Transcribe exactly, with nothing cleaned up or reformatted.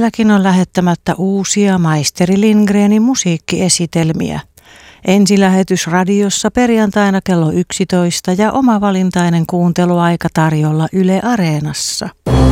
vieläkin on lähettämättä uusia Maisteri Lindgrenin musiikkiesitelmiä. Ensilähetys radiossa perjantaina kello yksitoista ja omavalintainen kuunteluaika tarjolla Yle Areenassa.